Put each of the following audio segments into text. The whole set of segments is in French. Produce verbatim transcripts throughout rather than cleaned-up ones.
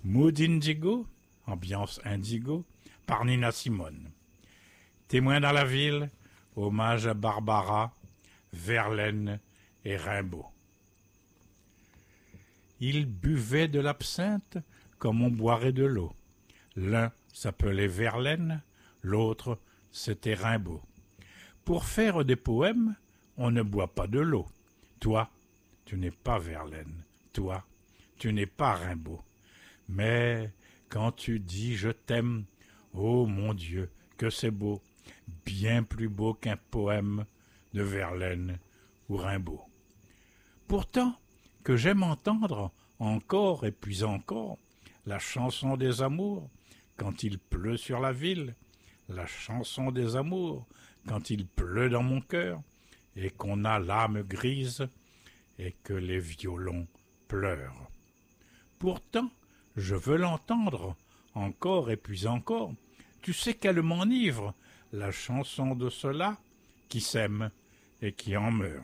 Mood Indigo, ambiance indigo, par Nina Simone. Témoin dans la ville, hommage à Barbara, Verlaine et Rimbaud. Ils buvaient de l'absinthe comme on boirait de l'eau. L'un s'appelait Verlaine, l'autre c'était Rimbaud. Pour faire des poèmes, on ne boit pas de l'eau. Toi, tu n'es pas Verlaine. Toi, tu n'es pas Rimbaud. Mais quand tu dis je t'aime, oh mon Dieu, que c'est beau, bien plus beau qu'un poème de Verlaine ou Rimbaud. Pourtant, que j'aime entendre encore et puis encore la chanson des amours quand il pleut sur la ville, la chanson des amours quand il pleut dans mon cœur et qu'on a l'âme grise et que les violons pleurent. Pourtant, je veux l'entendre encore et puis encore. Tu sais qu'elle m'enivre, la chanson de ceux-là qui s'aiment et qui en meurent.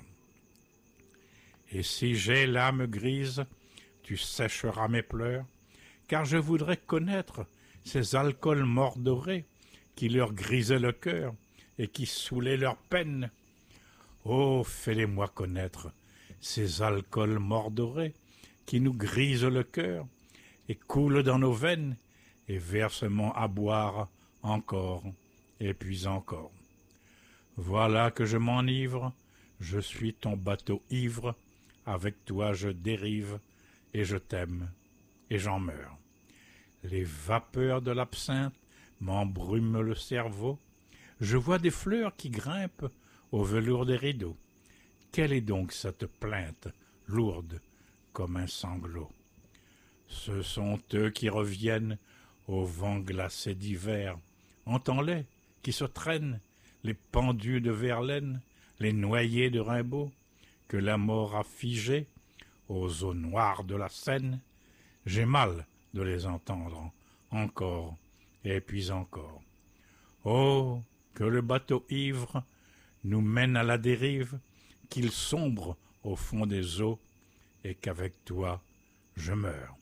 Et si j'ai l'âme grise, tu sécheras mes pleurs, car je voudrais connaître ces alcools mordorés qui leur grisaient le cœur et qui saoulaient leur peine. Oh, fais-les-moi connaître ces alcools mordorés qui nous grisent le cœur et coulent dans nos veines et versement à boire encore et puis encore. Voilà que je m'enivre, je suis ton bateau ivre, avec toi je dérive et je t'aime et j'en meurs. Les vapeurs de l'absinthe m'embrument le cerveau, je vois des fleurs qui grimpent au velours des rideaux. Quelle est donc cette plainte lourde comme un sanglot? Ce sont eux qui reviennent au vent glacé d'hiver. Entends-les qui se traînent, les pendus de Verlaine, les noyés de Rimbaud, que la mort a figés aux eaux noires de la Seine. J'ai mal de les entendre encore et puis encore. Oh, que le bateau ivre nous mène à la dérive, qu'il sombre au fond des eaux et qu'avec toi je meurs.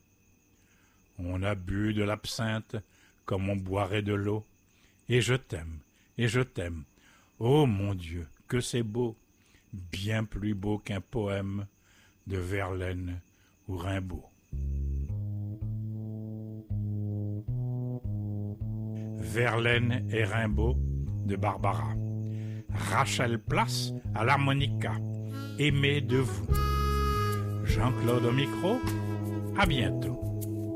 On a bu de l'absinthe comme on boirait de l'eau, et je t'aime, et je t'aime. Oh mon Dieu, que c'est beau, bien plus beau qu'un poème de Verlaine ou Rimbaud. Verlaine et Rimbaud de Barbara. Rachel Place à l'harmonica. Aimé de vous. Jean-Claude au micro. À bientôt.